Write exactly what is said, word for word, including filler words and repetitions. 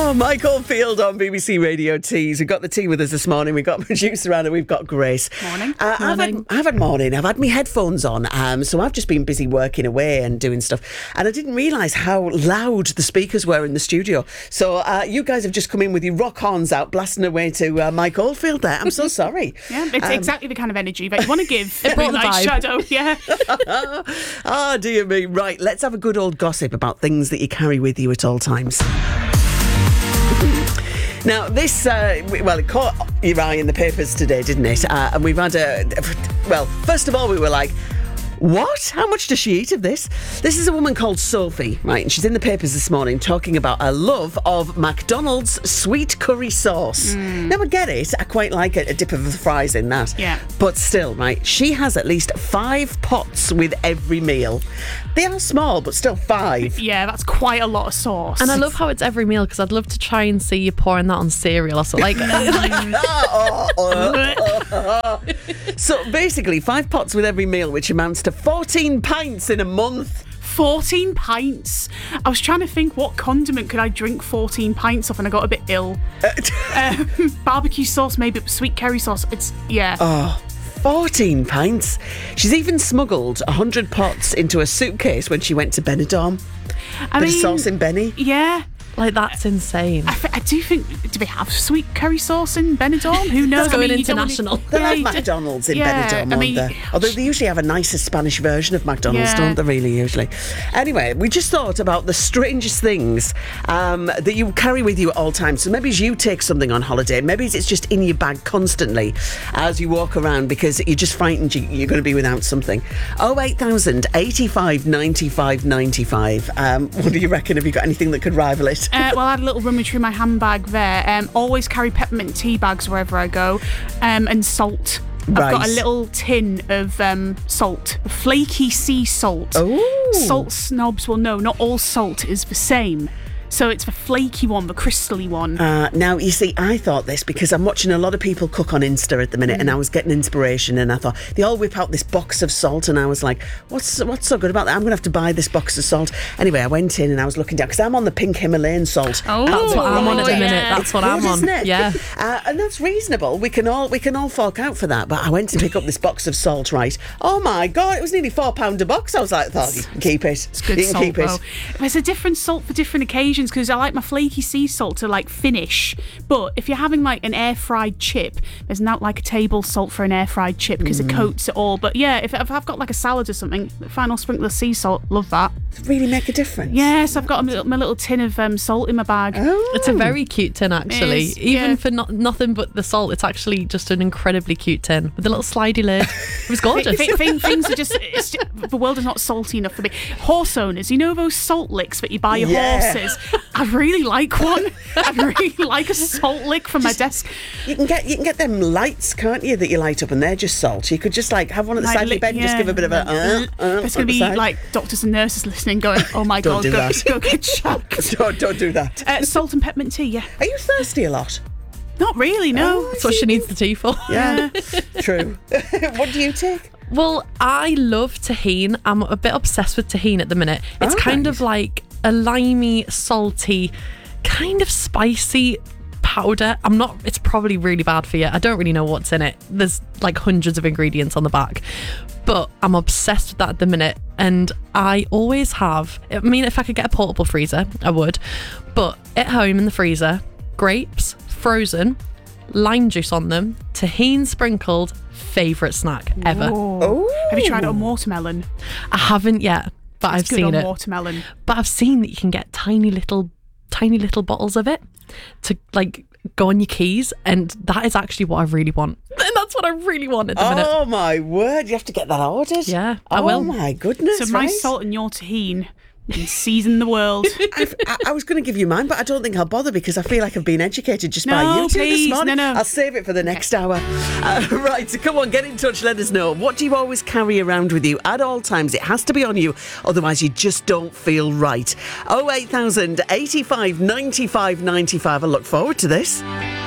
Oh, Mike Oldfield on B B C Radio Tees. We've got the tea with us this morning. We've got producer Anna. We've got Grace. Morning. Uh, morning. I've, had, I've had morning. I've had my headphones on. Um, so I've just been busy working away and doing stuff. And I didn't realise how loud the speakers were in the studio. So uh, you guys have just come in with your rock horns out, blasting away to uh, Mike Oldfield there. I'm so sorry. Yeah, it's Um, exactly the kind of energy that you want to give. It brought the Nice vibe. Shadow, yeah. Oh, dear me. Right, let's have a good old gossip about things that you carry with you at all times. Now, this, uh, well, it caught your eye in the papers today, didn't it? Uh, and we've had a, well, first of all, we were like, what? How much does she eat of this? This is a woman called Sophie, right? And she's in the papers this morning talking about her love of McDonald's sweet curry sauce. Mm. Now, I get it. I quite like a, a dip of the fries in that. Yeah. But still, right, she has at least five pots with every meal. They are small, but still five. Yeah, that's quite a lot of sauce. And I love how it's every meal because I'd love to try and see you pouring that on cereal or something. Like, Oh, oh, oh, oh. So basically, five pots with every meal, which amounts to fourteen pints in a month. fourteen pints. I was trying to think what condiment could I drink fourteen pints of, and I got a bit ill. um, barbecue sauce, maybe sweet curry sauce. It's, yeah. Oh, fourteen pints. She's even smuggled one hundred pots into a suitcase when she went to Benidorm. I Bit mean, of sauce in Benny. yeah. like that's insane. I, f- I do think, do they have sweet curry sauce in Benidorm? Who knows? That's I mean, going you don't international. really- They Yeah, have you d- McDonald's in yeah, Benidorm, I aren't mean- they? Although they usually have a nicer Spanish version of McDonald's, Yeah. don't they, really, usually? Anyway, we just thought about the strangest things um, that you carry with you at all times. So maybe you take something on holiday, maybe it's just in your bag constantly as you walk around because you're just frightened you- you're going to be without something. oh eight thousand eighty-five ninety-five ninety-five. Um, what do you reckon? Have you got anything that could rival it? Uh, well, I had a little rummage through my handbag there. Um, always carry peppermint tea bags wherever I go, um, and salt. I've got Right. a little tin of um, salt, flaky sea salt. Ooh. Salt snobs will know not all salt is the same. So it's the flaky one, the crystally one. Uh, now, you see, I thought this because I'm watching a lot of people cook on Insta at the minute, and I was getting inspiration, and I thought they all whip out this box of salt, and I was like, what's what's so good about that? I'm going to have to buy this box of salt. Anyway, I went in and I was looking down because I'm on the pink Himalayan salt. Oh, That's what I'm on at the yeah. minute. That's what Good, I'm on. isn't it? Yeah. Uh, and that's reasonable. We can all we can all fork out for that. But I went to pick up this box of salt, right? Oh my God, it was nearly four pound a box. I was like, thought you can keep it. It's good you can salt, keep it. though. There's a different salt for different occasions because I like my flaky sea salt to like finish. But if you're having like an air fried chip, there's not like a table salt for an air fried chip because Mm. it coats it all. But yeah, if, if I've got like a salad or something, fine, I'll sprinkle the sea salt. Love that. Really make a difference. Yes, I've got a, little- my little tin of um, salt in my bag. Oh. It's a very cute tin, actually. is, Even yeah. for not, nothing but the salt, it's actually just an incredibly cute tin with a little slidey lid. It was gorgeous. Th- th- things are just, it's just the world is not salty enough for me. Horse owners, you know those salt licks that you buy your Yeah. horses? I really like one. I'd really like a salt lick from my desk. You can get you can get them lights, can't you, that you light up, and they're just salt. You could just like have one at the Like, side of your lick- bed and just yeah. give a bit of a. Uh, uh, There's on going the to be side. like doctors and nurses listening going, oh my Don't God, do go, that. go get shocked. don't don't do that. Uh, salt and peppermint tea, yeah. Are you thirsty a lot? Not really, no. That's what she needs the tea for. Yeah, true. What do you take? Well, I love tahine. I'm a bit obsessed with tahine at the minute. It's Oh, kind nice. of like a limey, salty, kind of spicy powder. I'm not, it's probably really bad for you. I don't really know what's in it. There's like hundreds of ingredients on the back. But I'm obsessed with that at the minute. And I always have, I mean, if I could get a portable freezer, I would. But at home in the freezer, grapes, frozen, lime juice on them, tahine sprinkled, favourite snack ever. Oh, Have you tried it on watermelon? I haven't yet, but It's I've good seen on it. watermelon. But I've seen that you can get tiny little, tiny little bottles of it to like go on your keys, and that is actually what I really want. And that's what I really want at the minute. Oh my word! You have to get that ordered. Yeah, I oh will. my goodness! So my right? salt and your tahine can season the world. I've, I, I was going to give you mine, but I don't think I'll bother because I feel like I've been educated just by No, you two please, this morning. no, no. I'll save it for the next hour. Uh, right, so come on, get in touch. Let us know. What do you always carry around with you at all times? It has to be on you, otherwise you just don't feel right. oh eight thousand eighty-five ninety-five ninety-five. I look forward to this.